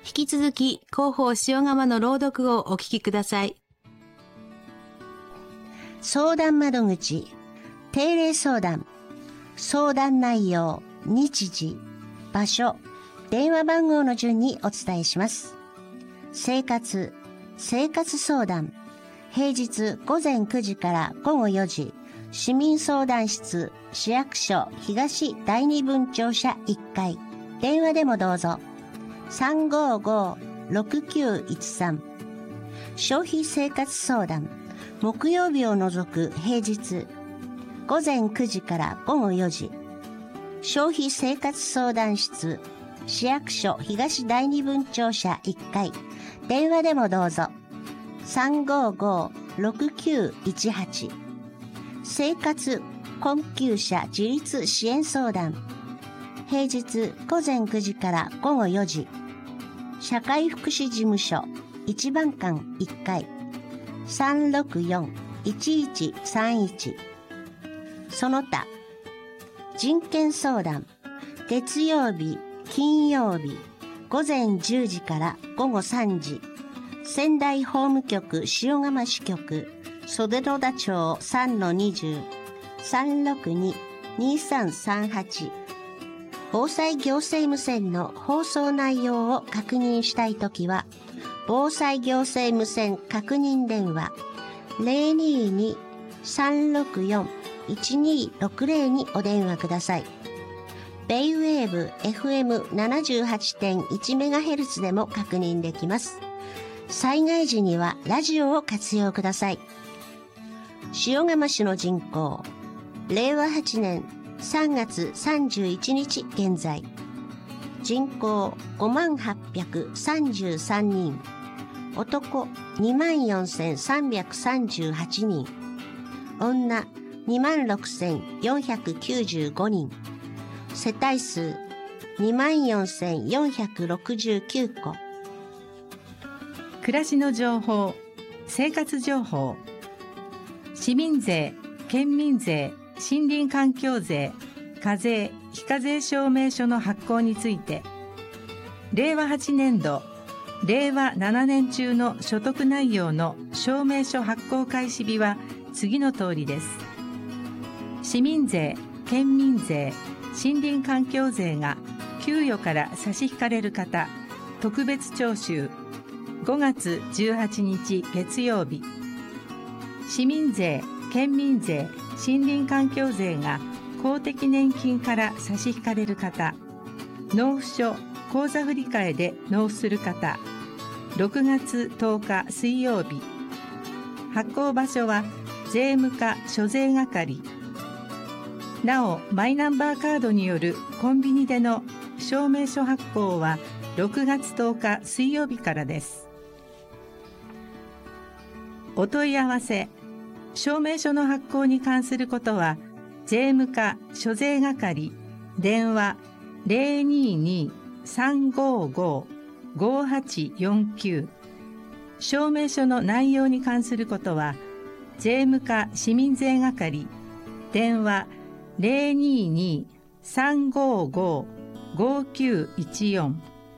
引き続き広報塩釜の朗読をお聞きください。 相談窓口、定例相談、相談内容、日時、場所、電話番号の順にお伝えします。生活相談、平日午前9時から午後4時、市民相談室、市役所東第二分庁舎1階、電話でもどうぞ。355-6913。消費生活相談、木曜日を除く平日、午前9時から午後4時、消費生活相談室、市役所東第二分庁舎1階、電話でもどうぞ。355-6918。生活困窮者自立支援相談、平日午前9時から午後4時、社会福祉事務所一番館1階、364-1131。その他、人権相談、月曜日、金曜日、午前10時から午後3時、仙台法務局塩釜支局、袖野田町 3-20、362-2338。防災行政無線の放送内容を確認したいときは、防災行政無線確認電話 022-364-1260 にお電話ください。ベイウェーブ FM78.1MHz でも確認できます。災害時にはラジオを活用ください。塩釜市の人口、令和8年3月31日現在、人口54,833人、男24,338人、女26,495人、世帯数24,469戸。 暮らしの情報、生活情報、市民税、県民税、森林環境税、課税、非課税証明書の発行について、令和8年度、令和7年中の所得内容の証明書発行開始日は次の通りです。市民税、県民税、森林環境税が給与から差し引かれる方、特別徴収、5月18日月曜日。市民税、県民税、森林環境税が公的年金から差し引かれる方、納付書、口座振替で納付する方、6月10日水曜日。発行場所は税務課諸税係。なお、マイナンバーカードによるコンビニでの証明書発行は6月10日水曜日からです。お問い合わせ、証明書の発行に関することは、税務課諸税係、電話 022-355-5849。証明書の内容に関することは、税務課市民税係、電話 022-355-5914。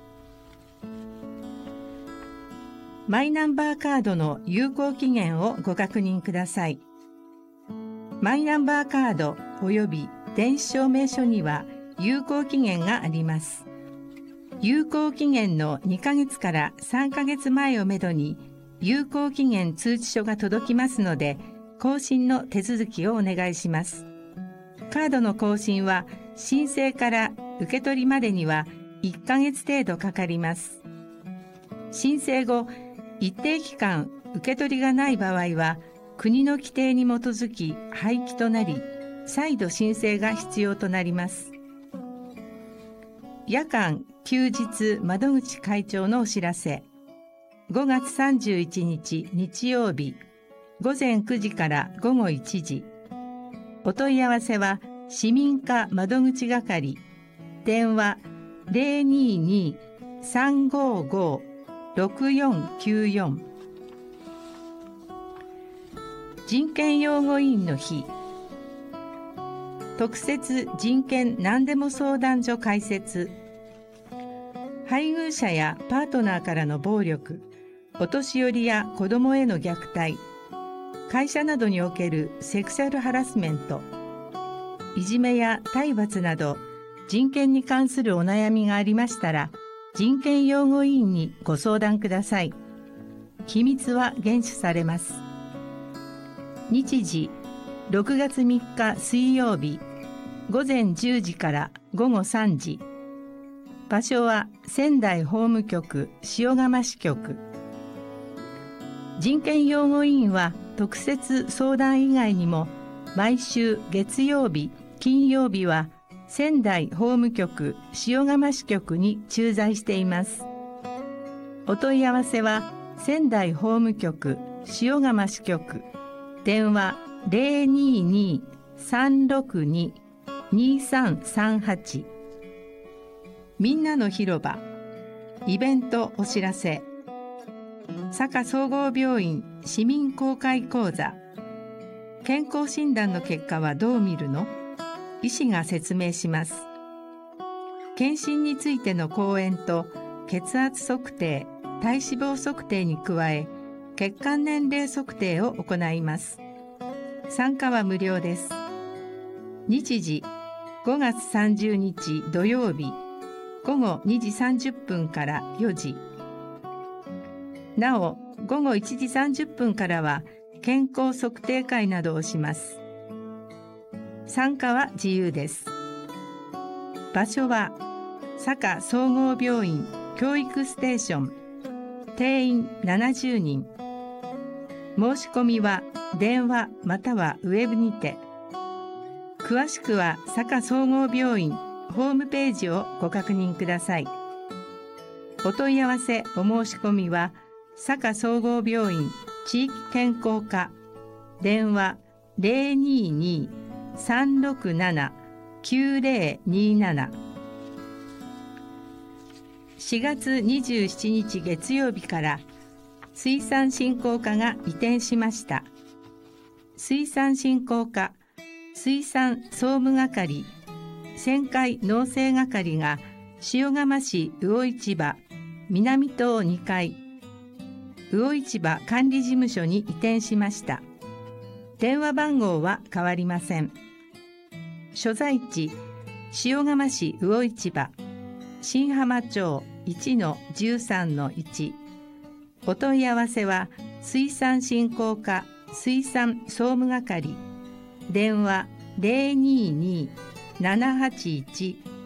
マイナンバーカードの有効期限をご確認ください。マイナンバーカード及び電子証明書には有効期限があります。有効期限の2ヶ月から3ヶ月前をめどに有効期限通知書が届きますので、更新の手続きをお願いします。カードの更新は申請から受け取りまでには1ヶ月程度かかります。申請後、一定期間受け取りがない場合は、国の規定に基づき廃棄となり、再度申請が必要となります。夜間・休日窓口開庁のお知らせ。5月31日日曜日、午前9時から午後1時。お問い合わせは、市民課窓口係、電話 022-355-6494。人権擁護委員の日。特設人権何でも相談所開設。 配偶者やパートナーからの暴力、お年寄りや子どもへの虐待、会社などにおけるセクシャルハラスメント、いじめや体罰など人権に関するお悩みがありましたら、人権擁護委員にご相談ください。秘密は厳守されます。日時6月3日水曜日午前10時から午後3時。場所は仙台法務局塩釜支局。人権擁護委員は特設相談以外にも毎週月曜日、金曜日は仙台法務局塩釜支局に駐在しています。お問い合わせは仙台法務局塩釜支局、電話022-362-2338。みんなの広場イベントお知らせ。佐賀総合病院市民公開講座。健康診断の結果はどう見るの？医師が説明します。検診についての講演と血圧測定、体脂肪測定に加え、血管年齢測定を行います。参加は無料です。日時5月30日土曜日午後2時30分から4時。なお、午後1時30分からは健康測定会などをします。参加は自由です。場所は佐賀総合病院教育ステーション。定員70人。申し込みは電話またはウェブにて。詳しくは佐賀総合病院ホームページをご確認ください。お問い合わせお申し込みは佐賀総合病院地域健康課、電話022-367-9027。4月27日月曜日から水産振興課が移転しました。水産振興課水産総務係旋回農政係が塩釜市魚市場南棟2階魚市場管理事務所に移転しました。電話番号は変わりません。所在地塩釜市魚市場新浜町 1-13-1。お問い合わせは水産振興課水産総務係、電話022-781